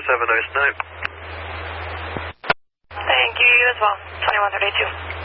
guys have a nice night. Thank you, you as well. 2132.